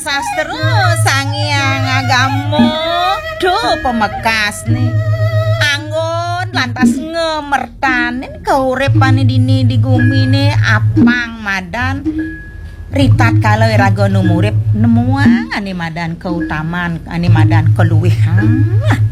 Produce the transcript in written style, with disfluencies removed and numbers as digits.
sastra sangyang agama do pemekas nih anggon lantas ngemertanin kauripane dini di gumine apang madan ritat kalau raga numurip nemuan ane madan keutamaan ane madan keluwihan